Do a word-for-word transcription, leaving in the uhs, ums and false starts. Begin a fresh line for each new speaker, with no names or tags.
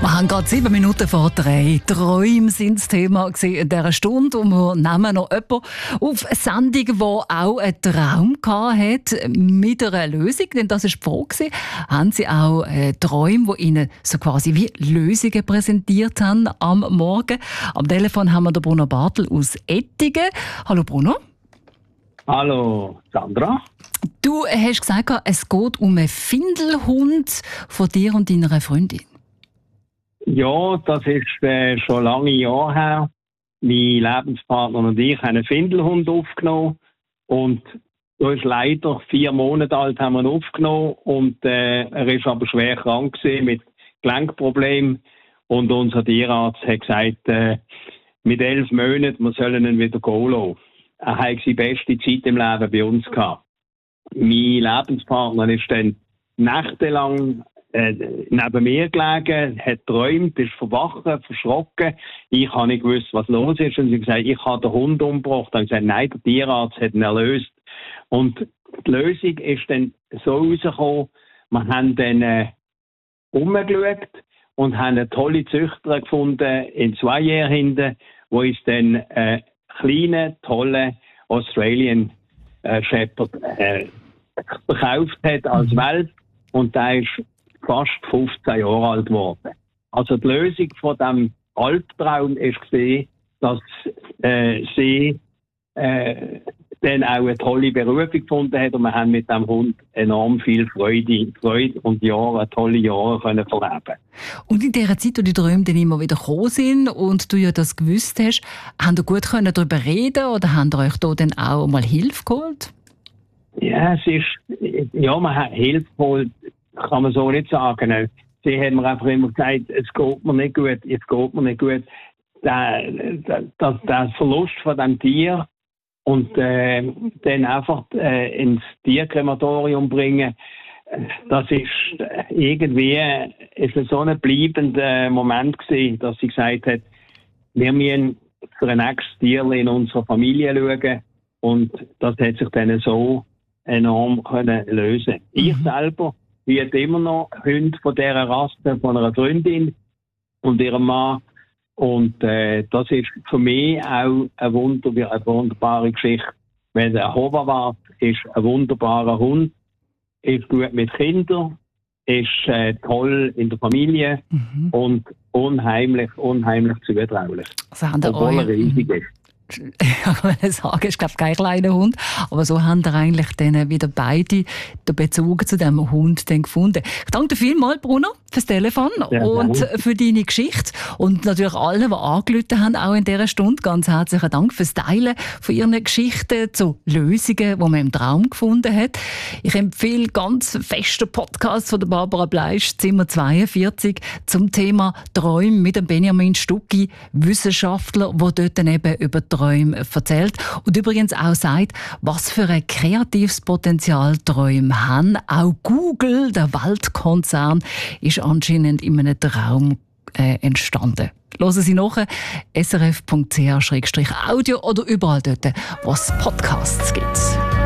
Wir haben gerade sieben Minuten vor drei. Träume sind das Thema in dieser Stunde. Und wir nehmen noch jemanden auf eine Sendung, die auch einen Traum hatte mit einer Lösung. Denn das war die Frage. Haben Sie auch Träume, die Ihnen so quasi wie Lösungen präsentiert haben am Morgen? Am Telefon haben wir den Bruno Bartel aus Ettigen. Hallo Bruno.
Hallo Sandra.
Du hast gesagt, es geht um einen Findelhund von dir und deiner Freundin.
Ja, das ist äh, schon lange Jahre her. Mein Lebenspartner und ich haben einen Findelhund aufgenommen. Und er ist leider vier Monate alt, haben wir ihn aufgenommen. Und äh, er ist aber schwer krank gewesen, mit Gelenkproblemen. Und unser Tierarzt hat gesagt, äh, mit elf Monaten, wir sollen ihn wieder gehen lassen. Er hat seine beste Zeit im Leben bei uns gehabt. Mein Lebenspartner ist dann nächtelang äh, neben mir gelegen, hat geträumt, ist verwacht, verschrocken. Ich habe nicht gewusst, was los ist. Und sie hat gesagt, ich habe den Hund umgebracht. Dann gesagt, nein, der Tierarzt hat ihn erlöst. Und die Lösung ist dann so rausgekommen, wir haben dann äh, umgeschaut und haben eine tolle Züchterin gefunden in zwei Jahren hinten, wo uns dann äh, kleine, tolle Australian äh, Shepherd äh, verkauft hat als Welp und der ist fast fünfzehn Jahre alt geworden. Also die Lösung von diesem Albtraum ist gesehen, dass äh, sie äh, dann auch eine tolle Berufung gefunden hat und wir haben mit dem Hund enorm viel Freude, Freude und Jahre, tolle Jahre können verleben.
Und in dieser Zeit, wo die Träume dann immer wieder gekommen sind und du ja das gewusst hast, habt ihr gut können darüber reden oder habt ihr euch da dann auch mal Hilfe geholt?
Ja, es ist, ja, man hat Hilfe geholt, kann man so nicht sagen. Sie haben mir einfach immer gesagt, es geht mir nicht gut, es geht mir nicht gut. Der, der, der, der Verlust von dem Tier und äh, dann einfach äh, ins Tierkrematorium bringen, das ist äh, irgendwie ist so ein bleibender Moment gewesen, dass sie gesagt hat, wir müssen für ein nächstes Tier in unserer Familie schauen und das hat sich dann so enorm können lösen. Mhm. Ich selber werde immer noch Hund von dieser Rasse, von einer Freundin und ihrem Mann. Und äh, das ist für mich auch eine, Wunder, eine wunderbare Geschichte. Weil der Hoverwart ist ein wunderbarer Hund, ist gut mit Kindern, ist äh, toll in der Familie mhm. und unheimlich, unheimlich zutraulich.
Also
obwohl er riesig ist.
Ich würde sagen, ich glaube kein kleiner Hund, aber so haben wir eigentlich dann wieder beide den Bezug zu diesem Hund dann gefunden. Ich danke dir vielmals, Bruno, fürs Telefon ja, und ja. für deine Geschichte und natürlich allen, die angerufen haben, auch in dieser Stunde. Ganz herzlichen Dank fürs Teilen von ihren Geschichten zu Lösungen, die man im Traum gefunden hat. Ich empfehle ganz festen Podcast von der Barbara Bleisch, Zimmer zweiundvierzig, zum Thema Träume mit dem Benjamin Stucki, Wissenschaftler, der dort dann eben über Träume erzählt und übrigens auch sagt, was für ein kreatives Potenzial Träume haben. Auch Google, der Weltkonzern, ist anscheinend in einem Traum äh, entstanden. Hören Sie nach, s r f punkt c h slash audio oder überall dort, wo es Podcasts gibt.